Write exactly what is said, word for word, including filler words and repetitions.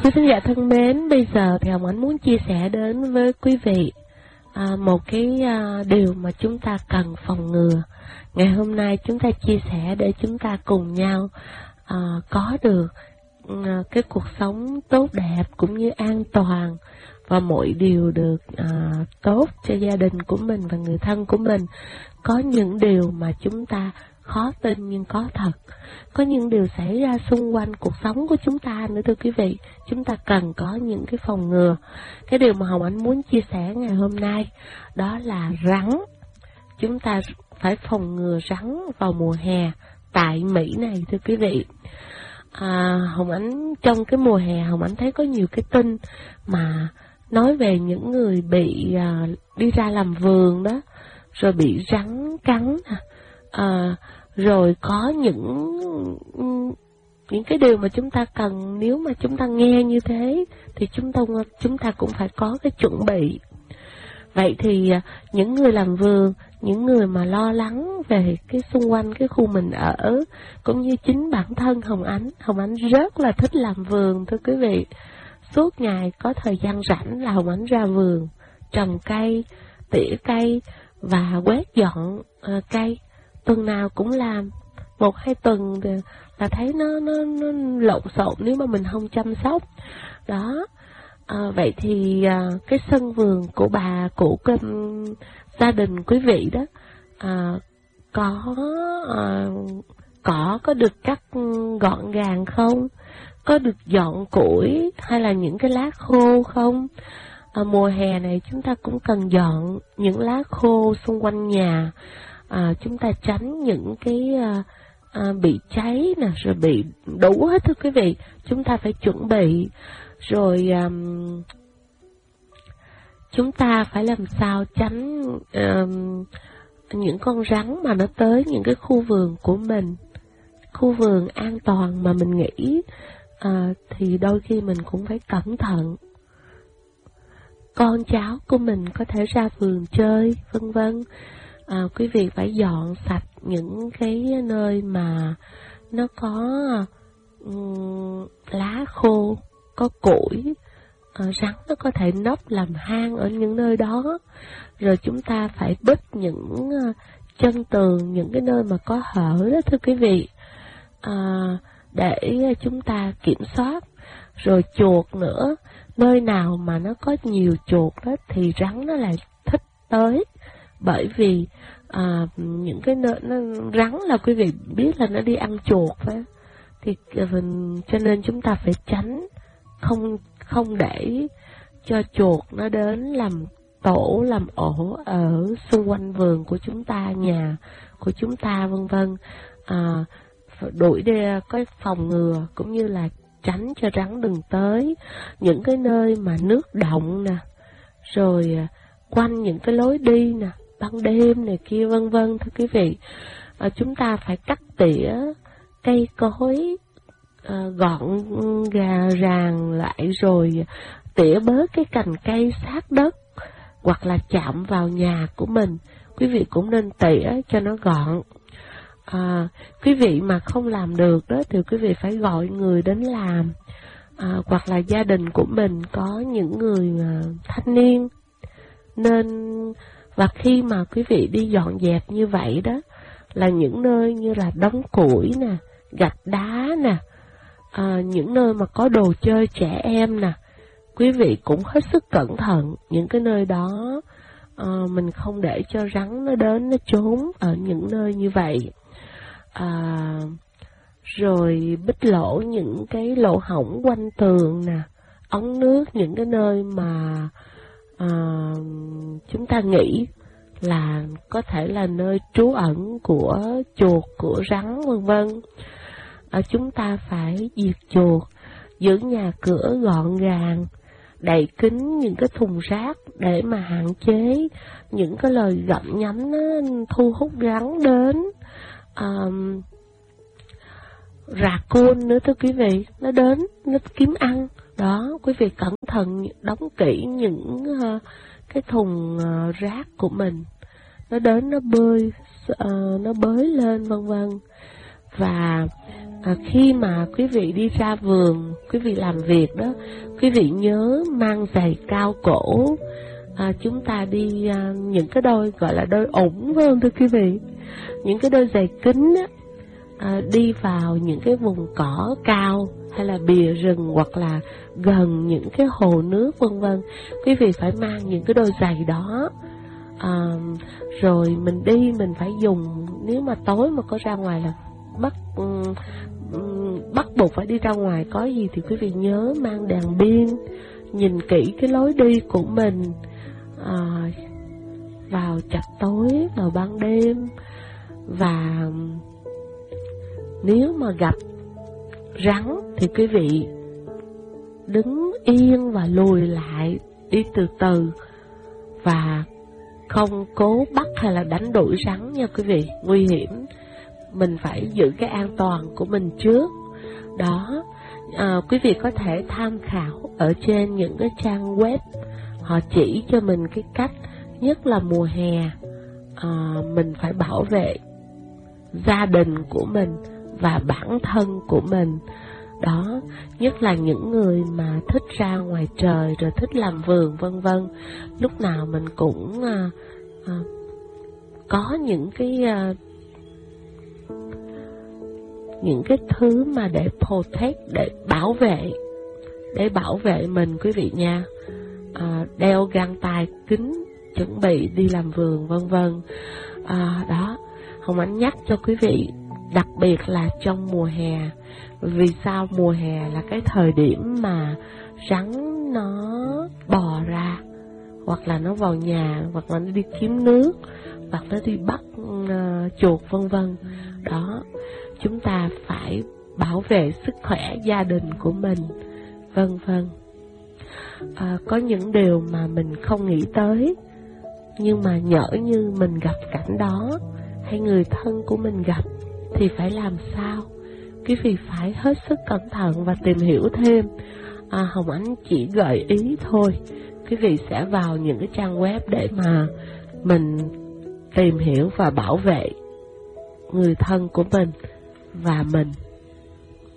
Quý khán giả thân mến, bây giờ thì Hồng Ánh muốn chia sẻ đến với quý vị à, một cái à, điều mà chúng ta cần phòng ngừa. Ngày hôm nay chúng ta chia sẻ để chúng ta cùng nhau à, có được à, cái cuộc sống tốt đẹp cũng như an toàn và mọi điều được à, tốt cho gia đình của mình và người thân của mình. Có những điều mà chúng ta khó tin nhưng có thật. Có những điều xảy ra xung quanh cuộc sống của chúng ta nữa thưa quý vị. Chúng ta cần có những cái phòng ngừa. Cái điều mà Hồng Ánh muốn chia sẻ ngày hôm nay đó là rắn. Chúng ta phải phòng ngừa rắn vào mùa hè tại Mỹ này thưa quý vị. À, Hồng Ánh trong cái mùa hè Hồng Ánh thấy có nhiều cái tin mà nói về những người bị à, đi ra làm vườn đó, rồi bị rắn cắn, à, rồi có những những cái điều mà chúng ta cần, nếu mà chúng ta nghe như thế thì chúng ta chúng ta cũng phải có cái chuẩn bị. Vậy thì những người làm vườn, những người mà lo lắng về cái xung quanh cái khu mình ở, cũng như chính bản thân Hồng Ánh, Hồng Ánh rất là thích làm vườn thưa quý vị. Suốt ngày có thời gian rảnh là Hồng Ánh ra vườn, trồng cây, tỉa cây và quét dọn uh, cây. Tuần nào cũng làm, một hai tuần là thấy nó nó nó lộn xộn nếu mà mình không chăm sóc. Đó. À, vậy thì à, cái sân vườn của bà, của cái, um, gia đình quý vị đó, à, có à, cỏ có được cắt gọn gàng không? Có được dọn củi hay là những cái lá khô không? À, mùa hè này chúng ta cũng cần dọn những lá khô xung quanh nhà. À, chúng ta tránh những cái à, à, bị cháy nè, rồi bị đủ hết thưa quý vị. Chúng ta phải chuẩn bị. Rồi um, chúng ta phải làm sao tránh um, những con rắn mà nó tới những cái khu vườn của mình. Khu vườn an toàn mà mình nghĩ à, thì đôi khi mình cũng phải cẩn thận. Con cháu của mình có thể ra vườn chơi, vân vân. À, quý vị phải dọn sạch những cái nơi mà nó có um, lá khô, có củi, à, rắn nó có thể nấp làm hang ở những nơi đó. Rồi chúng ta phải bít những uh, chân tường, những cái nơi mà có hở đó thưa quý vị, à, để chúng ta kiểm soát. Rồi chuột nữa, nơi nào mà nó có nhiều chuột đó thì rắn nó lại thích tới. Bởi vì à, những cái nơi nó, rắn là quý vị biết là nó đi ăn chuột phải, thì cho nên chúng ta phải tránh, không không để cho chuột nó đến làm tổ, làm ổ ở xung quanh vườn của chúng ta, nhà của chúng ta, vân vân. À, đuổi đi cái phòng ngừa cũng như là tránh cho rắn đừng tới những cái nơi mà nước động nè, rồi quanh những cái lối đi nè, ban đêm này kia, vân vân thưa quý vị. À, chúng ta phải cắt tỉa cây cối à, gọn gà ràng lại, rồi tỉa bớt cái cành cây sát đất hoặc là chạm vào nhà của mình. Quý vị cũng nên tỉa cho nó gọn. À, quý vị mà không làm được đó thì quý vị phải gọi người đến làm. À, hoặc là gia đình của mình có những người à, thanh niên nên. Và khi mà quý vị đi dọn dẹp như vậy đó, là những nơi như là đống củi nè, gạch đá nè, à, những nơi mà có đồ chơi trẻ em nè, quý vị cũng hết sức cẩn thận. Những cái nơi đó à, mình không để cho rắn nó đến, nó trốn ở những nơi như vậy. À, rồi bít lỗ những cái lỗ hổng quanh tường nè, ống nước, những cái nơi mà à, chúng ta nghĩ là có thể là nơi trú ẩn của chuột, của rắn, vân vân. À, chúng ta phải diệt chuột, giữ nhà cửa gọn gàng, đậy kín những cái thùng rác để mà hạn chế những cái lời gặm nhấm nó thu hút rắn đến. À, raccoon nữa thưa quý vị, nó đến, nó kiếm ăn. Đó, quý vị cẩn thận đóng kỹ những uh, cái thùng uh, rác của mình. Nó đến, nó bơi, uh, nó bới lên, vân vân. Và À, khi mà quý vị đi ra vườn, quý vị làm việc đó, quý vị nhớ mang giày cao cổ. À, chúng ta đi à, những cái đôi gọi là đôi ủng, phải không thưa quý vị? Những cái đôi giày kính á, à, đi vào những cái vùng cỏ cao hay là bìa rừng hoặc là gần những cái hồ nước vân vân. Quý vị phải mang những cái đôi giày đó. À, rồi mình đi mình phải dùng, nếu mà tối mà có ra ngoài là bắt um, um, bắt buộc phải đi ra ngoài, có gì thì quý vị nhớ mang đèn pin, nhìn kỹ cái lối đi của mình. À, vào chập tối, vào ban đêm. Và nếu mà gặp rắn thì quý vị đứng yên và lùi lại, đi từ từ và không cố bắt hay là đánh đuổi rắn nha quý vị, nguy hiểm. Mình phải giữ cái an toàn của mình trước. Đó, à, quý vị có thể tham khảo ở trên những cái trang web, họ chỉ cho mình cái cách, nhất là mùa hè, à, mình phải bảo vệ gia đình của mình và bản thân của mình. Đó, nhất là những người mà thích ra ngoài trời rồi thích làm vườn vân vân, lúc nào mình cũng à, à, có những cái à, những cái thứ mà để protect, để bảo vệ, để bảo vệ mình quý vị nha. À, đeo găng tay kính, chuẩn bị đi làm vườn vân vân. À, đó, Hồng Ánh nhắc cho quý vị, đặc biệt là trong mùa hè. Vì sao? Mùa hè là cái thời điểm mà rắn nó bò ra, hoặc là nó vào nhà, hoặc là nó đi kiếm nước, hoặc nó đi bắt uh, chuột vân vân. Đó, chúng ta phải bảo vệ sức khỏe gia đình của mình vân vân. À, có những điều mà mình không nghĩ tới, nhưng mà nhỡ như mình gặp cảnh đó, hay người thân của mình gặp, thì phải làm sao? Quý vị phải hết sức cẩn thận và tìm hiểu thêm. À, Hồng Ánh chỉ gợi ý thôi. Quý vị sẽ vào những cái trang web để mà mình tìm hiểu và bảo vệ người thân của mình và mình.